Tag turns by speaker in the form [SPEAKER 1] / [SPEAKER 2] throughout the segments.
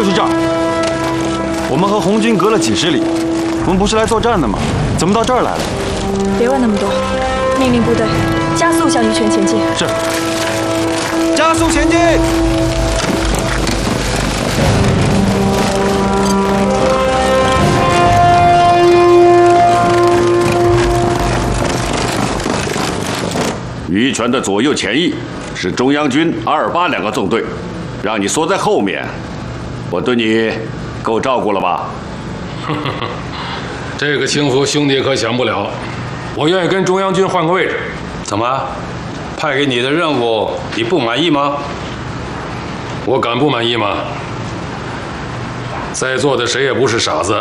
[SPEAKER 1] 就是这儿。我们和红军隔了几十里，我们不是来作战的吗？怎么到这儿来了？
[SPEAKER 2] 别问那么多，命令部队加速向鱼泉前进。
[SPEAKER 1] 是，加速前进。
[SPEAKER 3] 于泉的左右前翼是中央军228两个纵队，让你缩在后面，我对你够照顾了吧？
[SPEAKER 4] 这个轻浮兄弟可想不了，我愿意跟中央军换个位置。
[SPEAKER 5] 怎么，派给你的任务你不满意吗？
[SPEAKER 4] 我敢不满意吗？在座的谁也不是傻子。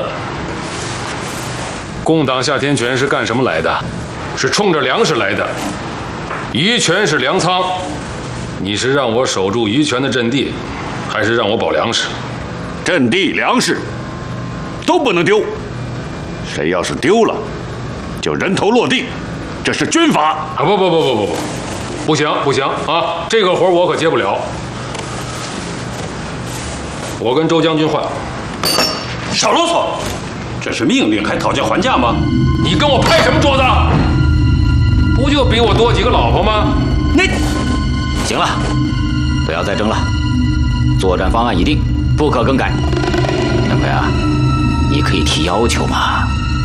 [SPEAKER 4] 共党夏天泉是干什么来的？是冲着粮食来的。鱼泉是粮仓，你是让我守住鱼泉的阵地，还是让我保粮食？
[SPEAKER 3] 阵地、粮食都不能丢，谁要是丢了，就人头落地，这是军法。
[SPEAKER 4] 啊不行啊！这个活我可接不了。我跟周将军换。
[SPEAKER 5] 少啰嗦，这是命令，还讨价还价吗？
[SPEAKER 4] 你跟我拍什么桌子？不就比我多几个老婆吗？
[SPEAKER 6] 行了，不要再争了。作战方案已定，不可更改。杨奎啊，你可以提要求嘛。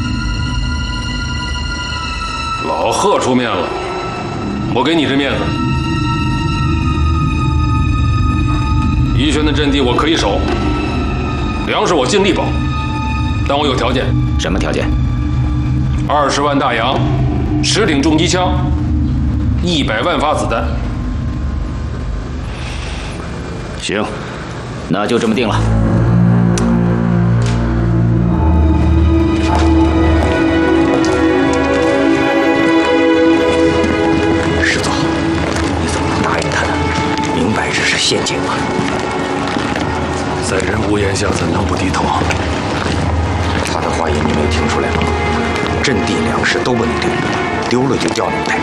[SPEAKER 4] 老贺出面了，我给你这面子。宜泉的阵地我可以守，粮食我尽力保，但我有条件。
[SPEAKER 6] 什么条件
[SPEAKER 4] ？20万大洋，10挺重机枪，100万发子弹。
[SPEAKER 3] 行，
[SPEAKER 6] 那就这么定了。
[SPEAKER 7] 师祖，你怎么能答应他呢？明摆着是陷阱嘛！
[SPEAKER 4] 在人无言下，怎能不低头？
[SPEAKER 7] 他的话音你没有听出来吗？阵地、粮食都不能丢，丢了就掉脑袋。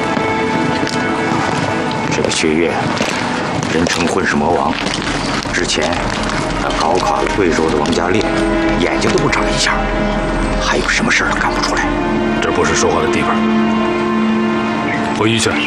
[SPEAKER 7] 这个薛岳，人称混世魔王，之前他搞垮了贵州的王家烈，眼睛都不眨一下，还有什么事儿干不出来？
[SPEAKER 4] 这不是说话的地方。回宜泉。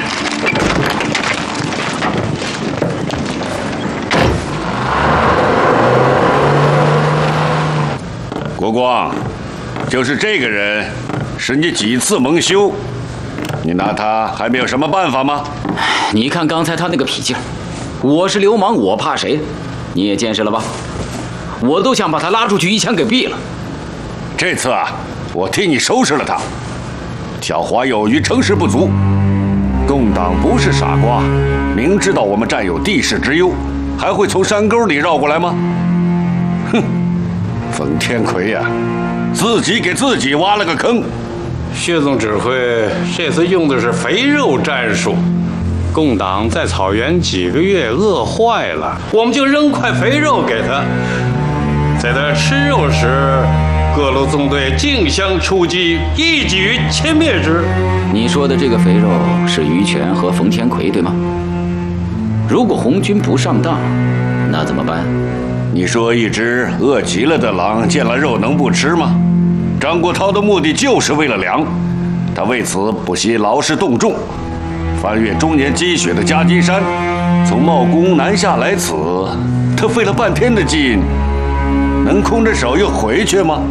[SPEAKER 3] 国光，就是这个人，使你几次蒙羞，你拿他还没有什么办法吗？
[SPEAKER 6] 你看刚才他那个痞劲儿，我是流氓，我怕谁？你也见识了吧？我都想把他拉出去，一枪给毙了。
[SPEAKER 3] 这次啊，我替你收拾了他。狡猾有余，诚实不足。共党不是傻瓜，明知道我们占有地势之优，还会从山沟里绕过来吗？哼！冯天奎呀，自己给自己挖了个坑。
[SPEAKER 5] 薛总指挥这次用的是肥肉战术，共党在草原几个月饿坏了，我们就扔块肥肉给他，在他吃肉时，各路纵队竞相出击，一举歼灭之。
[SPEAKER 6] 你说的这个肥肉是于泉和冯天奎，对吗？如果红军不上当，那怎么办？
[SPEAKER 3] 你说一只饿极了的狼见了肉能不吃吗？张国焘的目的就是为了粮，他为此不惜劳师动众，翻越终年积雪的夹金山，从茂公南下来此，他费了半天的劲，能空着手又回去吗？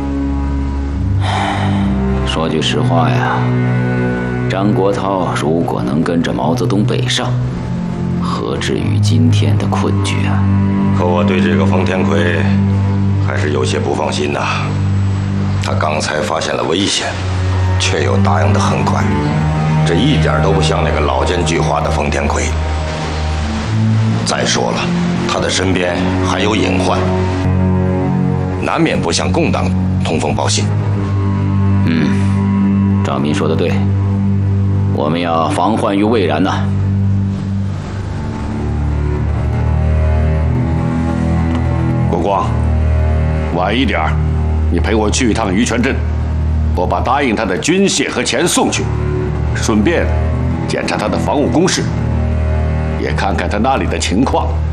[SPEAKER 6] 说句实话呀，张国焘如果能跟着毛泽东北上，何至于今天的困局啊？
[SPEAKER 7] 可我对这个冯天奎还是有些不放心呐。他刚才发现了危险，却又答应得很快，这一点都不像那个老奸巨猾的冯天奎。再说了，他的身边还有隐患，难免不向共党通风报信。
[SPEAKER 6] 赵民说的对，我们要防患于未然呐。
[SPEAKER 3] 国光，晚一点儿，你陪我去一趟于泉镇，我把答应他的军械和钱送去，顺便检查他的防务工事，也看看他那里的情况。